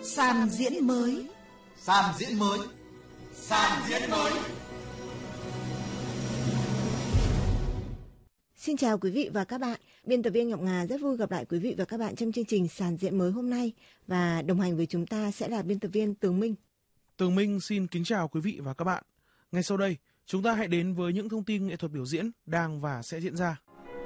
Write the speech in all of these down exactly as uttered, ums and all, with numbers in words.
Sàn diễn mới. Sàn diễn mới. Sàn diễn mới. Xin chào quý vị và các bạn. Biên tập viên Ngọc Ngà rất vui gặp lại quý vị và các bạn trong chương trình Sàn diễn mới hôm nay, và đồng hành với chúng ta sẽ là biên tập viên Tường Minh. Tường Minh xin kính chào quý vị và các bạn. Ngay sau đây, chúng ta hãy đến với những thông tin nghệ thuật biểu diễn đang và sẽ diễn ra.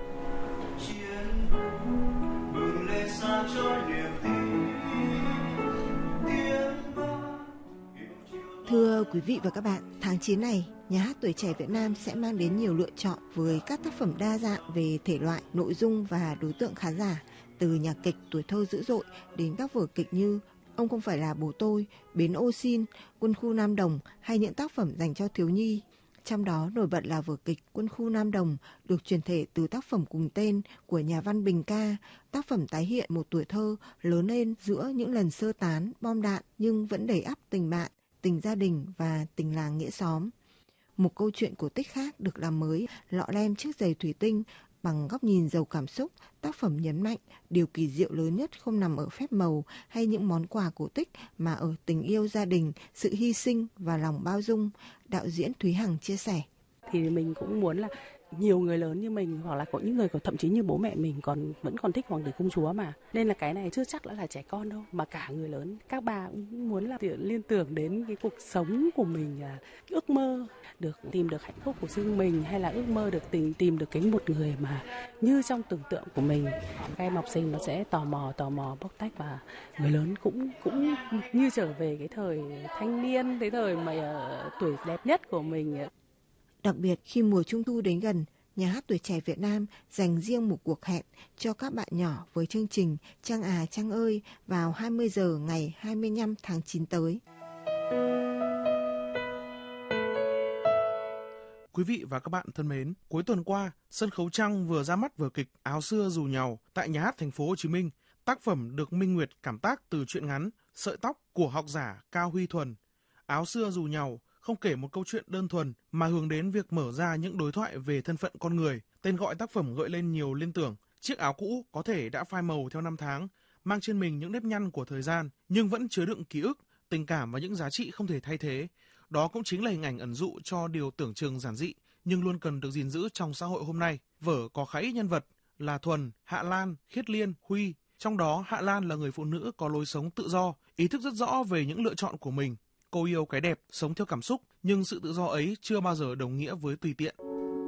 Thưa quý vị và các bạn, tháng chín này, Nhà hát Tuổi Trẻ Việt Nam sẽ mang đến nhiều lựa chọn với các tác phẩm đa dạng về thể loại, nội dung và đối tượng khán giả, từ nhạc kịch Tuổi Thơ Dữ Dội đến các vở kịch như Ông Không Phải Là Bố Tôi, Bến Ô Xin, Quân Khu Nam Đồng hay những tác phẩm dành cho thiếu nhi. Trong đó nổi bật là vở kịch Quân Khu Nam Đồng được chuyển thể từ tác phẩm cùng tên của nhà văn Bình Ca, tác phẩm tái hiện một tuổi thơ lớn lên giữa những lần sơ tán, bom đạn nhưng vẫn đầy ắp tình bạn, tình gia đình và tình làng nghĩa xóm. Một câu chuyện cổ tích khác được làm mới, Lọ Lem Chiếc Giày Thủy Tinh, bằng góc nhìn giàu cảm xúc. Tác phẩm nhấn mạnh điều kỳ diệu lớn nhất không nằm ở phép màu hay những món quà cổ tích, mà ở tình yêu gia đình, sự hy sinh và lòng bao dung. Đạo diễn Thúy Hằng chia sẻ. Thì mình cũng muốn là nhiều người lớn như mình, hoặc là có những người thậm chí như bố mẹ mình còn vẫn còn thích Hoàng tử công chúa mà, nên là cái này chưa chắc đã là trẻ con đâu, mà cả người lớn, các bà cũng muốn là liên tưởng đến cái cuộc sống của mình, ước mơ được tìm được hạnh phúc của riêng mình, hay là ước mơ được tìm tìm được cái một người mà như trong tưởng tượng của mình. Các em học sinh nó sẽ tò mò tò mò bóc tách, và người lớn cũng cũng như trở về cái thời thanh niên, cái thời mà uh, tuổi đẹp nhất của mình. Đặc biệt khi mùa Trung thu đến gần, Nhà hát Tuổi Trẻ Việt Nam dành riêng một cuộc hẹn cho các bạn nhỏ với chương trình Trăng À Trăng Ơi vào hai mươi giờ ngày hai mươi lăm tháng chín tới. Quý vị và các bạn thân mến, cuối tuần qua, sân khấu Trăng vừa ra mắt vở kịch Áo Xưa Dù Nhàu tại Nhà hát Thành phố Hồ Chí Minh. Tác phẩm được Minh Nguyệt cảm tác từ truyện ngắn Sợi Tóc của học giả Cao Huy Thuần. Áo Xưa Dù Nhàu không kể một câu chuyện đơn thuần mà hướng đến việc mở ra những đối thoại về thân phận con người. Tên gọi tác phẩm gợi lên nhiều liên tưởng. Chiếc áo cũ có thể đã phai màu theo năm tháng, mang trên mình những nếp nhăn của thời gian, nhưng vẫn chứa đựng ký ức, tình cảm và những giá trị không thể thay thế. Đó cũng chính là hình ảnh ẩn dụ cho điều tưởng chừng giản dị, nhưng luôn cần được gìn giữ trong xã hội hôm nay. Vở có khá ít nhân vật là Thuần, Hạ Lan, Khiết Liên, Huy. Trong đó, Hạ Lan là người phụ nữ có lối sống tự do, ý thức rất rõ về những lựa chọn của mình. Cô yêu cái đẹp, sống theo cảm xúc, nhưng sự tự do ấy chưa bao giờ đồng nghĩa với tùy tiện.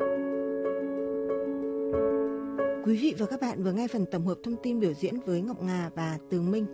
Quý vị và các bạn vừa nghe phần tổng hợp thông tin biểu diễn với Ngọc Ngà và Tường Minh.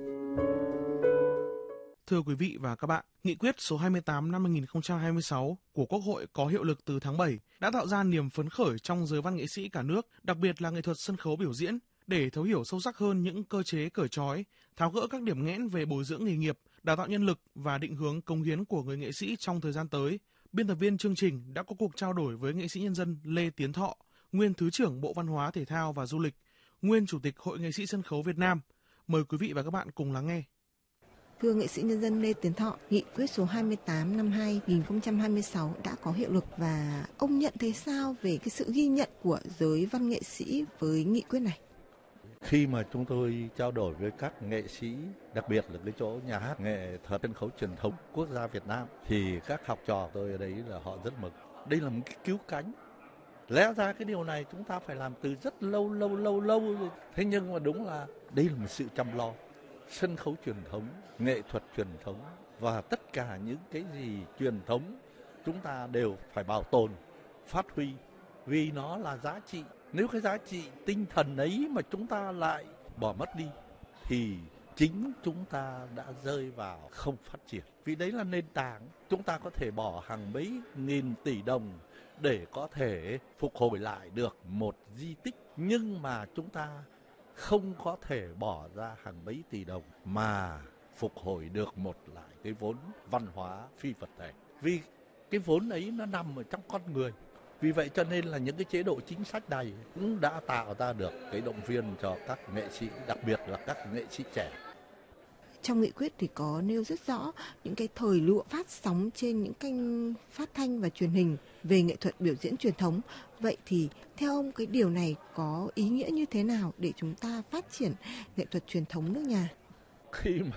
Thưa quý vị và các bạn, Nghị quyết số hai mươi tám năm hai nghìn không trăm hai mươi sáu của Quốc hội có hiệu lực từ tháng bảy đã tạo ra niềm phấn khởi trong giới văn nghệ sĩ cả nước, đặc biệt là nghệ thuật sân khấu biểu diễn, để thấu hiểu sâu sắc hơn những cơ chế cởi trói, tháo gỡ các điểm nghẽn về bồi dưỡng nghề nghiệp, đào tạo nhân lực và định hướng cống hiến của người nghệ sĩ trong thời gian tới. Biên tập viên chương trình đã có cuộc trao đổi với nghệ sĩ nhân dân Lê Tiến Thọ, nguyên Thứ trưởng Bộ Văn hóa Thể thao và Du lịch, nguyên Chủ tịch Hội Nghệ sĩ Sân khấu Việt Nam. Mời quý vị và các bạn cùng lắng nghe. Thưa nghệ sĩ nhân dân Lê Tiến Thọ, Nghị quyết số hai mươi tám năm hai nghìn không trăm hai mươi sáu đã có hiệu lực, và ông nhận thấy sao về cái sự ghi nhận của giới văn nghệ sĩ với nghị quyết này? Khi mà chúng tôi trao đổi với các nghệ sĩ, đặc biệt là cái chỗ Nhà hát Nghệ thuật Sân khấu Truyền thống Quốc gia Việt Nam, thì các học trò tôi ở đấy là họ rất mừng. Đây là một cái cứu cánh. Lẽ ra cái điều này chúng ta phải làm từ rất lâu lâu lâu lâu rồi. Thế nhưng mà đúng là đây là một sự chăm lo. Sân khấu truyền thống, nghệ thuật truyền thống và tất cả những cái gì truyền thống chúng ta đều phải bảo tồn, phát huy, vì nó là giá trị. Nếu cái giá trị tinh thần ấy mà chúng ta lại bỏ mất đi thì chính chúng ta đã rơi vào không phát triển. Vì đấy là nền tảng, chúng ta có thể bỏ hàng mấy nghìn tỷ đồng để có thể phục hồi lại được một di tích, nhưng mà chúng ta không có thể bỏ ra hàng mấy tỷ đồng mà phục hồi được một lại cái vốn văn hóa phi vật thể. Vì cái vốn ấy nó nằm ở trong con người. Vì vậy cho nên là những cái chế độ chính sách này cũng đã tạo ra được cái động viên cho các nghệ sĩ, đặc biệt là các nghệ sĩ trẻ. Trong nghị quyết thì có nêu rất rõ những cái thời lượng phát sóng trên những kênh phát thanh và truyền hình về nghệ thuật biểu diễn truyền thống. Vậy thì theo ông cái điều này có ý nghĩa như thế nào để chúng ta phát triển nghệ thuật truyền thống nước nhà? Khi mà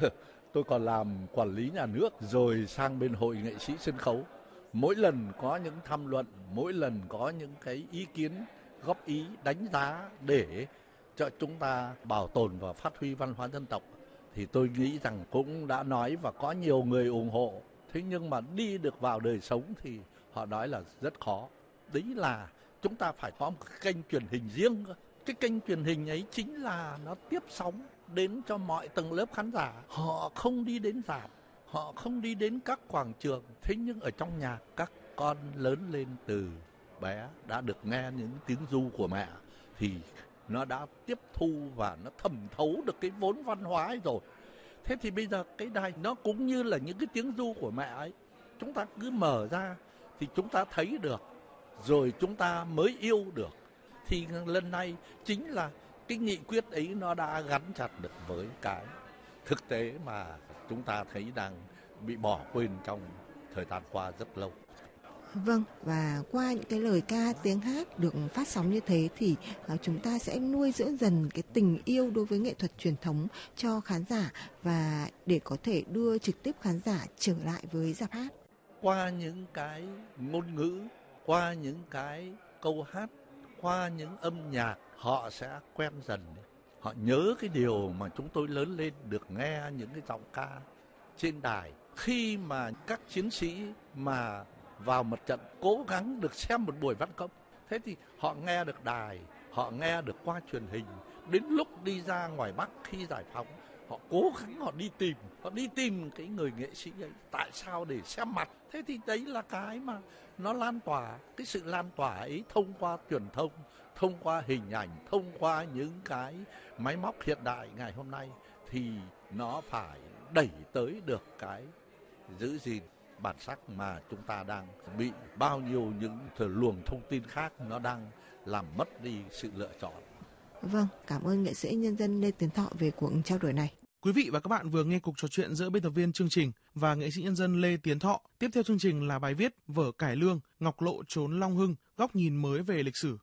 tôi còn làm quản lý nhà nước, rồi sang bên hội nghệ sĩ sân khấu. Mỗi lần có những tham luận, mỗi lần có những cái ý kiến, góp ý, đánh giá để cho chúng ta bảo tồn và phát huy văn hóa dân tộc, thì tôi nghĩ rằng cũng đã nói và có nhiều người ủng hộ. Thế nhưng mà đi được vào đời sống thì họ nói là rất khó. Đấy là chúng ta phải có một kênh truyền hình riêng. Cái kênh truyền hình ấy chính là nó tiếp sóng đến cho mọi tầng lớp khán giả. Họ không đi đến rạp, họ không đi đến các quảng trường. Thế nhưng ở trong nhà, các con lớn lên từ bé đã được nghe những tiếng ru của mẹ, thì nó đã tiếp thu và nó thẩm thấu được cái vốn văn hóa ấy rồi. Thế thì bây giờ cái đài nó cũng như là những cái tiếng ru của mẹ ấy. Chúng ta cứ mở ra thì chúng ta thấy được, rồi chúng ta mới yêu được. Thì lần này chính là cái nghị quyết ấy nó đã gắn chặt được với cái thực tế mà chúng ta thấy đang bị bỏ quên trong thời gian qua rất lâu. Vâng, và qua những cái lời ca tiếng hát được phát sóng như thế thì uh, chúng ta sẽ nuôi dưỡng dần cái tình yêu đối với nghệ thuật truyền thống cho khán giả, và để có thể đưa trực tiếp khán giả trở lại với rạp hát. Qua những cái ngôn ngữ, qua những cái câu hát, qua những âm nhạc, họ sẽ quen dần. Họ nhớ cái điều mà chúng tôi lớn lên được nghe những cái giọng ca trên đài. Khi mà các chiến sĩ mà vào mặt trận cố gắng được xem một buổi văn công, thế thì họ nghe được đài, họ nghe được qua truyền hình. Đến lúc đi ra ngoài Bắc khi giải phóng, họ cố gắng họ đi tìm, họ đi tìm cái người nghệ sĩ ấy. Tại sao? Để xem mặt. Thế thì đấy là cái mà nó lan tỏa, cái sự lan tỏa ấy thông qua truyền thông, thông qua hình ảnh, thông qua những cái máy móc hiện đại ngày hôm nay, thì nó phải đẩy tới được cái giữ gìn bản sắc mà chúng ta đang bị bao nhiêu những luồng thông tin khác nó đang làm mất đi sự lựa chọn. Vâng, cảm ơn nghệ sĩ nhân dân Lê Tiến Thọ về cuộc trao đổi này. Quý vị và các bạn vừa nghe cuộc trò chuyện giữa biên tập viên chương trình và nghệ sĩ nhân dân Lê Tiến Thọ. Tiếp theo chương trình là bài viết Vở cải lương, Ngọc Lộ trốn Long Hưng, góc nhìn mới về lịch sử.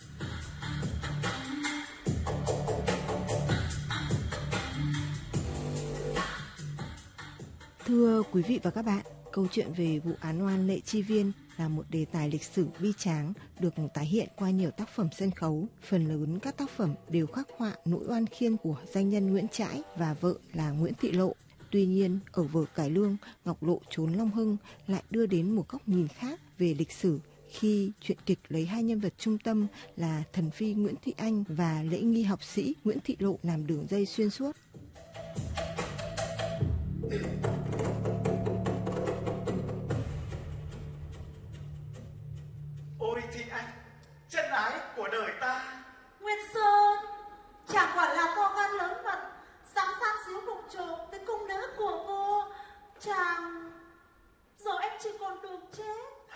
Thưa quý vị và các bạn, câu chuyện về vụ án oan Lệ Chi Viên là một đề tài lịch sử bi tráng được tái hiện qua nhiều tác phẩm sân khấu. Phần lớn các tác phẩm đều khắc họa nỗi oan khiên của danh nhân Nguyễn Trãi và vợ là Nguyễn Thị Lộ. Tuy nhiên, ở vở cải lương, Ngọc Lộ trốn Long Hưng lại đưa đến một góc nhìn khác về lịch sử, khi truyện kịch lấy hai nhân vật trung tâm là thần phi Nguyễn Thị Anh và lễ nghi học sĩ Nguyễn Thị Lộ làm đường dây xuyên suốt. Ôi Thị Anh, chân ái của đời ta. Nguyên Sơn, chẳng quả là to gan lớn mật, dám sang xíu đụng trộm tới cung nữ của vua. Chàng, giờ em chỉ còn đường chết.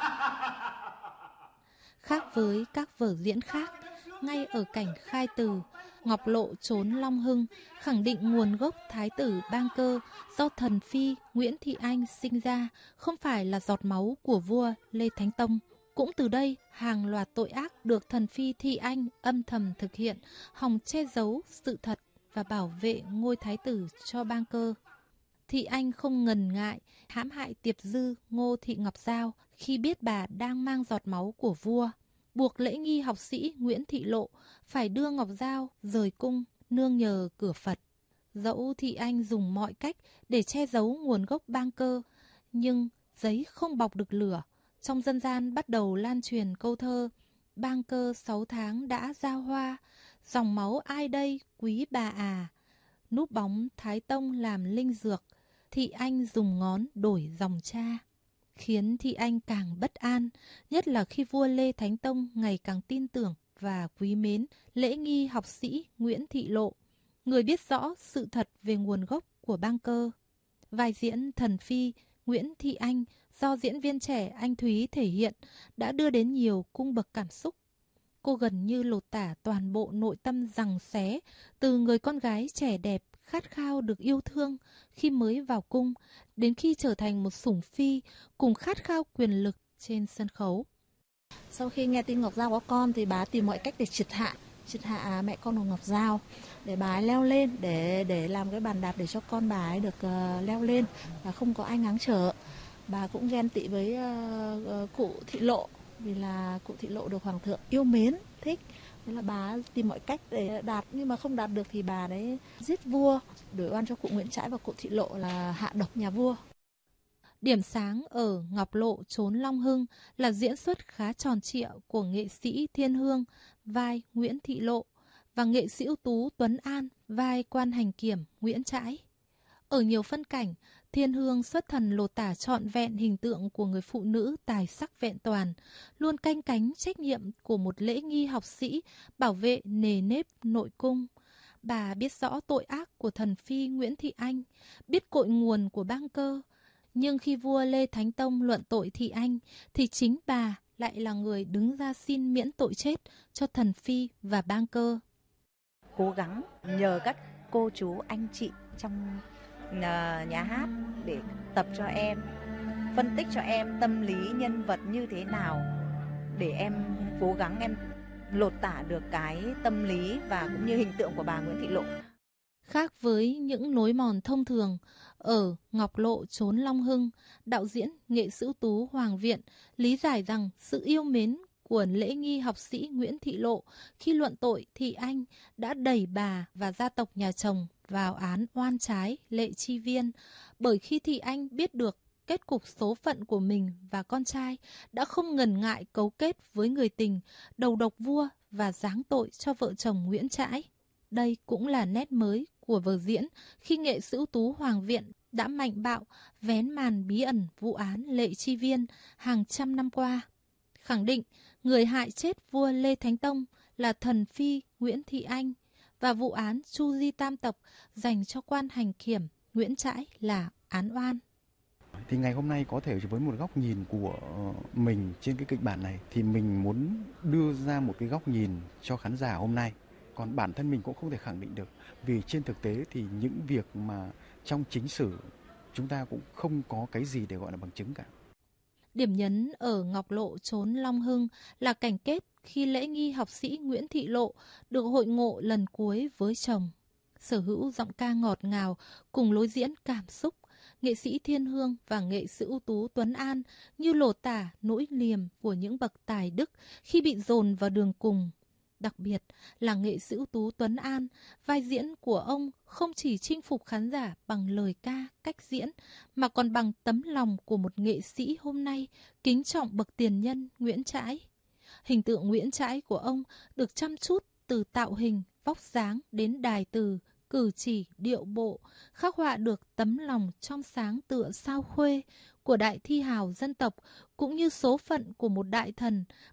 Khác với các vở diễn khác, ngay ở cảnh khai từ, Ngọc Lộ trốn Long Hưng khẳng định nguồn gốc thái tử Bang Cơ do thần phi Nguyễn Thị Anh sinh ra không phải là giọt máu của vua Lê Thánh Tông. Cũng từ đây, hàng loạt tội ác được thần phi Thị Anh âm thầm thực hiện, hòng che giấu sự thật và bảo vệ ngôi thái tử cho Bang Cơ. Thị Anh không ngần ngại hãm hại tiệp dư Ngô Thị Ngọc Giao khi biết bà đang mang giọt máu của vua, buộc lễ nghi học sĩ Nguyễn Thị Lộ phải đưa Ngọc Giao rời cung nương nhờ cửa Phật. Dẫu Thị Anh dùng mọi cách để che giấu nguồn gốc Bang Cơ, nhưng giấy không bọc được lửa. Trong dân gian bắt đầu lan truyền câu thơ Bang Cơ sáu tháng đã ra hoa, dòng máu ai đây quý bà à. Núp bóng Thái Tông làm linh dược, Thị Anh dùng ngón đổi dòng cha. Khiến Thị Anh càng bất an, nhất là khi vua Lê Thánh Tông ngày càng tin tưởng và quý mến lễ nghi học sĩ Nguyễn Thị Lộ, người biết rõ sự thật về nguồn gốc của Bang Cơ. Vai diễn thần phi Nguyễn Thị Anh do diễn viên trẻ Anh Thúy thể hiện đã đưa đến nhiều cung bậc cảm xúc. Cô gần như lột tả toàn bộ nội tâm giằng xé từ người con gái trẻ đẹp khát khao được yêu thương khi mới vào cung đến khi trở thành một sủng phi cùng khát khao quyền lực trên sân khấu. Sau khi nghe tin Ngọc Giao có con thì bà tìm mọi cách để triệt hạ triệt hạ mẹ con Hồ Ngọc Giao để bà ấy leo lên, để để làm cái bàn đạp để cho con bà ấy được uh, leo lên và không có ai ngáng trở. Bà cũng ghen tị với uh, uh, cụ Thị Lộ, vì là cụ Thị Lộ được hoàng thượng yêu mến, thích. Thế là bà tìm mọi cách để đạt, nhưng mà không đạt được thì bà đấy giết vua, đổi oan cho cụ Nguyễn Trãi và cụ Thị Lộ là hạ độc nhà vua. Điểm sáng ở Ngọc Lộ Chốn Long Hưng là diễn xuất khá tròn trịa của nghệ sĩ Thiên Hương vai Nguyễn Thị Lộ và nghệ sĩ ưu tú Tuấn An vai quan hành kiểm Nguyễn Trãi. Ở nhiều phân cảnh, Thiên Hương xuất thần lột tả trọn vẹn hình tượng của người phụ nữ tài sắc vẹn toàn, luôn canh cánh trách nhiệm của một lễ nghi học sĩ bảo vệ nề nếp nội cung. Bà biết rõ tội ác của thần phi Nguyễn Thị Anh, biết cội nguồn của bang cơ. Nhưng khi vua Lê Thánh Tông luận tội Thị Anh, thì chính bà lại là người đứng ra xin miễn tội chết cho thần phi và bang cơ. Cố gắng nhờ các cô chú anh chị trong nhà hát để tập cho em, phân tích cho em tâm lý nhân vật như thế nào, để em cố gắng em lột tả được cái tâm lý và cũng như hình tượng của bà Nguyễn Thị Lộ. Khác với những lối mòn thông thường, ở Ngọc Lộ Chốn Long Hưng, đạo diễn nghệ sĩ ưu tú Hoàng Viện lý giải rằng sự yêu mến của lễ nghi học sĩ Nguyễn Thị Lộ khi luận tội Thị Anh đã đẩy bà và gia tộc nhà chồng vào án oan trái Lệ Chi Viên, bởi khi Thị Anh biết được kết cục số phận của mình và con trai đã không ngần ngại cấu kết với người tình, đầu độc vua và giáng tội cho vợ chồng Nguyễn Trãi. Đây cũng là nét mới của vở diễn khi nghệ sĩ ưu tú Hoàng Viện đã mạnh bạo vén màn bí ẩn vụ án Lệ Chi Viên hàng trăm năm qua, khẳng định người hại chết vua Lê Thánh Tông là thần phi Nguyễn Thị Anh và vụ án Chu Di Tam Tộc dành cho quan hành kiểm Nguyễn Trãi là án oan. Thì ngày hôm nay có thể với một góc nhìn của mình trên cái kịch bản này thì mình muốn đưa ra một cái góc nhìn cho khán giả hôm nay. Còn bản thân mình cũng không thể khẳng định được, vì trên thực tế thì những việc mà trong chính sử chúng ta cũng không có cái gì để gọi là bằng chứng cả. Điểm nhấn ở Ngọc Lộ Chốn Long Hưng là cảnh kết khi lễ nghi học sĩ Nguyễn Thị Lộ được hội ngộ lần cuối với chồng. Sở hữu giọng ca ngọt ngào cùng lối diễn cảm xúc, nghệ sĩ Thiên Hương và nghệ sĩ ưu tú Tuấn An như lột tả nỗi liềm của những bậc tài đức khi bị dồn vào đường cùng. Đặc biệt là nghệ sĩ ưu tú Tuấn An, vai diễn của ông không chỉ chinh phục khán giả bằng lời ca, cách diễn, mà còn bằng tấm lòng của một nghệ sĩ hôm nay kính trọng bậc tiền nhân Nguyễn Trãi. Hình tượng Nguyễn Trãi của ông được chăm chút từ tạo hình, vóc dáng đến đài từ, cử chỉ, điệu bộ, khắc họa được tấm lòng trong sáng tựa sao khuê của đại thi hào dân tộc, cũng như số phận của một đại thần